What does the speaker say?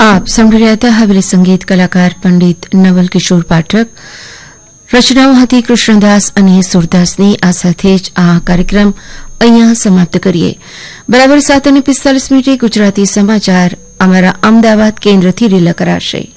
आप સાંભળી રહ્યા હતા હવેલી સંગીત કલાકાર પંડિત નવલ કિશોર પાઠક. રચનાઓ હતી કૃષ્ણદાસ અને સુરદાસની. આ સાથે જ આ કાર્યક્રમ અહીંયા સમાપ્ત કરીએ. બરાબર 7:45 ગુજરાતી સમાચાર અમારા અમદાવાદ કેન્દ્રથી રીલા કરાશે.